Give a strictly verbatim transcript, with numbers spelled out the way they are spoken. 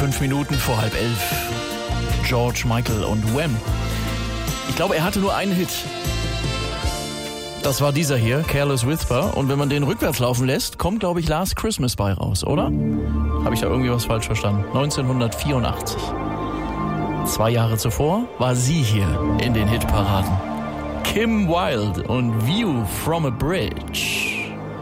Fünf Minuten vor halb elf. George Michael und Wham. Ich glaube, er hatte nur einen Hit. Das war dieser hier, Careless Whisper. Und wenn man den rückwärts laufen lässt, kommt, glaube ich, Last Christmas bei raus, oder? Habe ich da irgendwie was falsch verstanden? neunzehnhundertvierundachtzig. Zwei Jahre zuvor war sie hier in den Hitparaden. Kim Wilde und View from a Bridge.